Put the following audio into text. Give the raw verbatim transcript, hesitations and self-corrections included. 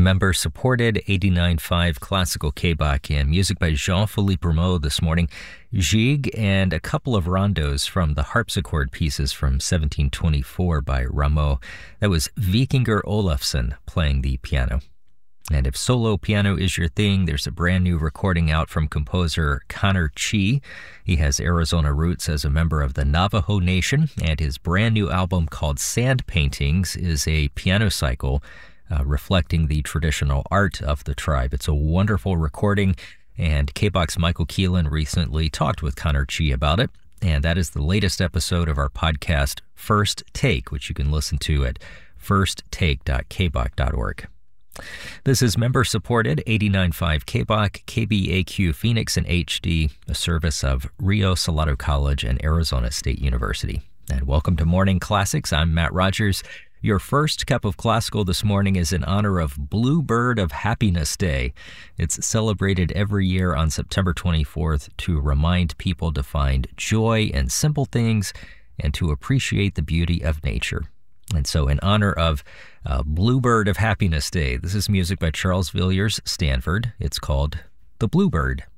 Member-supported eighty-nine point five classical K-Bach and music by Jean-Philippe Rameau this morning. Gigue and a couple of rondos from the harpsichord pieces from seventeen twenty-four by Rameau. That was Vikingur Olafsson playing the piano. And if solo piano is your thing, there's a brand new recording out from composer Connor Chee. He has Arizona roots as a member of the Navajo Nation, and his brand new album called Sand Paintings is a piano cycle Uh, reflecting the traditional art of the tribe. It's a wonderful recording, and K-Bach's Michael Keelan recently talked with Connor Chee about it, and that is the latest episode of our podcast, First Take, which you can listen to at first take dot k bach dot org. This is member-supported eighty-nine point five K-Bach, K B A Q Phoenix in H D, a service of Rio Salado College and Arizona State University. And welcome to Morning Classics. I'm Matt Rogers. Your first cup of classical this morning is in honor of Bluebird of Happiness Day. It's celebrated every year on September twenty-fourth to remind people to find joy in simple things and to appreciate the beauty of nature. And so in honor of uh, Bluebird of Happiness Day, this is music by Charles Villiers Stanford. It's called The Bluebird.